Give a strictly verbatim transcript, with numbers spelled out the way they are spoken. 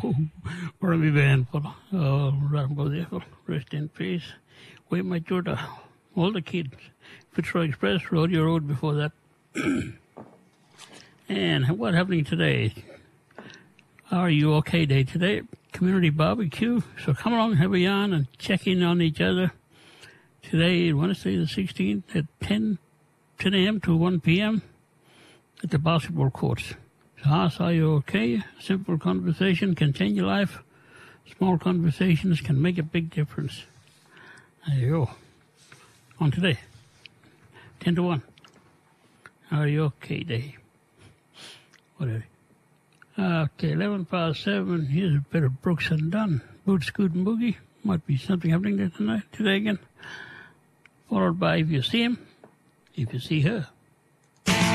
Oh, Robbie Van for uh, Rambo there, rest in peace. Wait, my daughter, all the kids. Fitzroy Express, Rodeo Road before that. And what happening today? Are you okay day today? Community barbecue. So come along, have a yarn, and check in on each other. Today, Wednesday the sixteenth at ten a.m. to one p.m. at the basketball courts. So ask, are you okay? Simple conversation can change your life. Small conversations can make a big difference. There you go. On today, ten to one. Are you okay day? Whatever. Okay, eleven past seven. Here's a bit of Brooks and Dunn. Boot, Scoot, and Boogie. Might be something happening there tonight, today again. Followed by If You See Him, If You See Her.